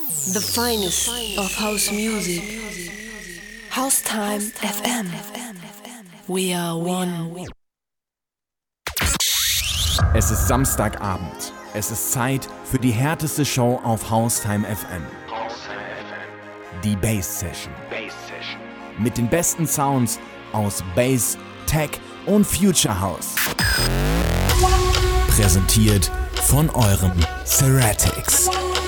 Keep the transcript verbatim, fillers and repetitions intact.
The finest of house music. Haustime F M. We are one. Es ist Samstagabend. Es ist Zeit für die härteste Show auf Haustime F M. Die Bass Session. Mit den besten Sounds aus Bass, Tech und Future House. Präsentiert von eurem Ceratics.